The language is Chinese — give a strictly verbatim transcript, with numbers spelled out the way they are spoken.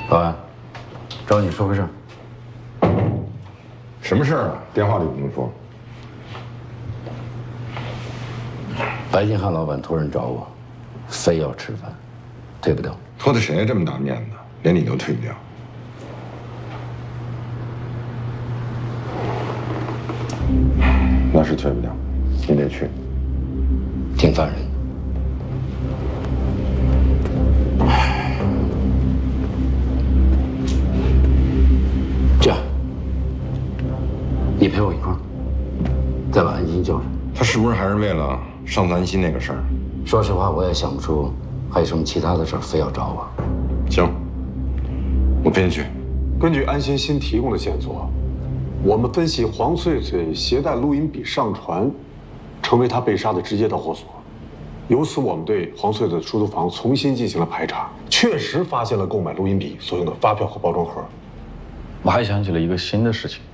保安，找你说个事儿。 什么事儿啊？电话里不能说。 白金汉老板托人找我，非要吃饭，退不掉。 托的谁这么大面子，连你都退不掉？那是退不掉，你得去。 挺烦人的。这样，你陪我一块儿，再把安心叫上。 他是不是还是为了上次安心那个事儿？ 说实话，我也想不出还有什么其他的事儿非要找我。 行，我陪你去。 根据安心新提供的线索，我们分析黄翠翠携带录音笔上船，成为她被杀的直接导火索。由此，我们对黄翠翠的出租房重新进行了排查，确实发现了购买录音笔所用的发票和包装盒。 我还想起了一个新的事情。